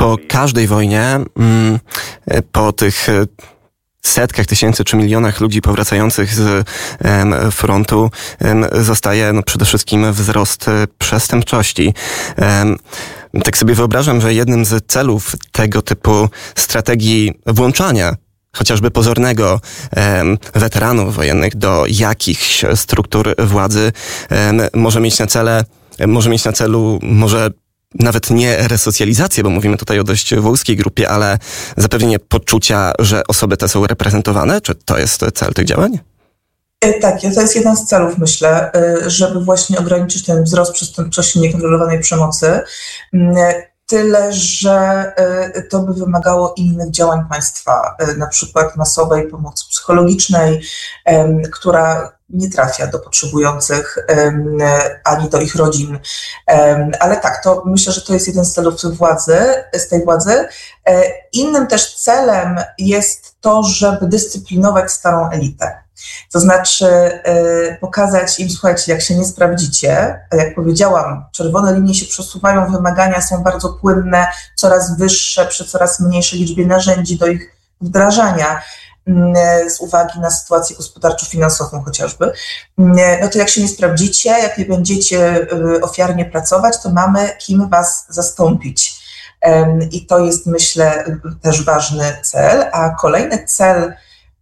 po każdej wojnie, po tych setkach tysięcy czy milionach ludzi powracających z frontu zostaje przede wszystkim wzrost przestępczości. Tak sobie wyobrażam, że jednym z celów tego typu strategii włączania chociażby pozornego weteranów wojennych do jakichś struktur władzy może mieć na celu nawet nie resocjalizację, bo mówimy tutaj o dość wąskiej grupie, ale zapewnienie poczucia, że osoby te są reprezentowane? Czy to jest cel tych działań? Tak, to jest jeden z celów, myślę, żeby właśnie ograniczyć ten wzrost przestępczości niekontrolowanej przemocy. Tyle, że to by wymagało innych działań państwa, na przykład masowej pomocy psychologicznej, która nie trafia do potrzebujących ani do ich rodzin. Ale tak, to myślę, że to jest jeden z celów z tej władzy. Innym też celem jest to, żeby dyscyplinować starą elitę. To znaczy pokazać im, słuchajcie, jak się nie sprawdzicie, jak powiedziałam, czerwone linie się przesuwają, wymagania są bardzo płynne, coraz wyższe, przy coraz mniejszej liczbie narzędzi do ich wdrażania, z uwagi na sytuację gospodarczo-finansową chociażby, no to jak się nie sprawdzicie, jak nie będziecie ofiarnie pracować, to mamy kim was zastąpić. I to jest, myślę, też ważny cel. A kolejny cel,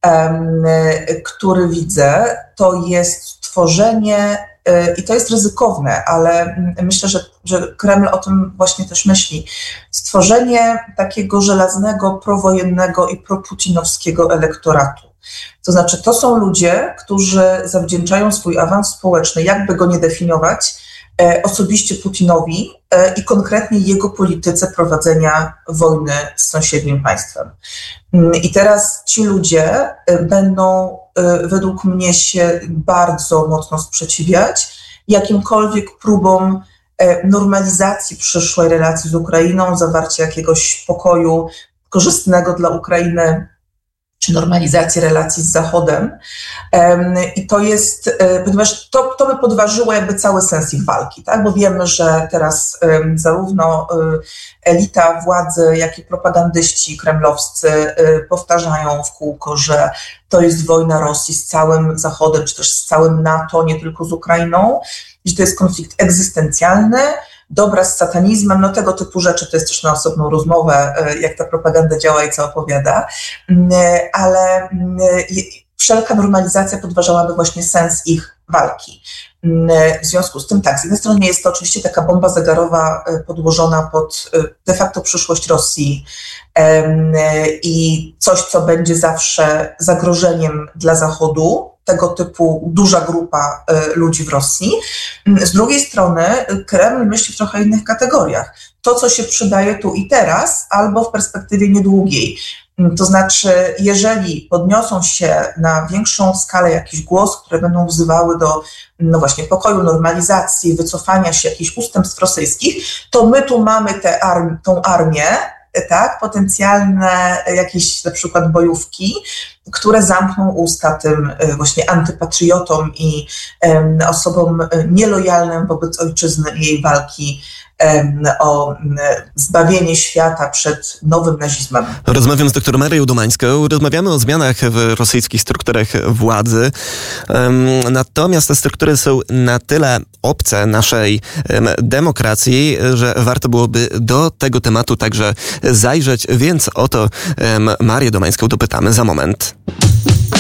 który widzę, to jest tworzenie, i to jest ryzykowne, ale myślę, że Kreml o tym właśnie też myśli, stworzenie takiego żelaznego, prowojennego i proputinowskiego elektoratu. To znaczy, to są ludzie, którzy zawdzięczają swój awans społeczny, jakby go nie definiować, osobiście Putinowi i konkretnie jego polityce prowadzenia wojny z sąsiednim państwem. I teraz ci ludzie będą według mnie się bardzo mocno sprzeciwiać jakimkolwiek próbom normalizacji przyszłej relacji z Ukrainą, zawarcia jakiegoś pokoju korzystnego dla Ukrainy, czy normalizacji relacji z Zachodem. I to jest, ponieważ to by podważyło jakby cały sens ich walki, tak? Bo wiemy, że teraz zarówno elita władzy, jak i propagandyści kremlowscy powtarzają w kółko, że to jest wojna Rosji z całym Zachodem, czy też z całym NATO, nie tylko z Ukrainą, że to jest konflikt egzystencjalny, dobra z satanizmem, no tego typu rzeczy to jest też na osobną rozmowę, jak ta propaganda działa i co opowiada, ale wszelka normalizacja podważałaby właśnie sens ich walki. W związku z tym tak, z jednej strony jest to oczywiście taka bomba zegarowa podłożona pod de facto przyszłość Rosji i coś, co będzie zawsze zagrożeniem dla Zachodu, tego typu duża grupa ludzi w Rosji. Z drugiej strony Kreml myśli w trochę innych kategoriach. To, co się przydaje tu i teraz, albo w perspektywie niedługiej. To znaczy, jeżeli podniosą się na większą skalę jakieś głosy, które będą wzywały do właśnie pokoju, normalizacji, wycofania się jakichś ustępstw rosyjskich, to my tu mamy tą armię, tak, potencjalne jakieś na przykład bojówki, które zamkną usta tym właśnie antypatriotom i osobom nielojalnym wobec ojczyzny i jej walki o zbawienie świata przed nowym nazizmem. Rozmawiam z dr Marią Domańską. Rozmawiamy o zmianach w rosyjskich strukturach władzy. Natomiast te struktury są na tyle obce naszej demokracji, że warto byłoby do tego tematu także zajrzeć, więc o to Marię Domańską dopytamy za moment.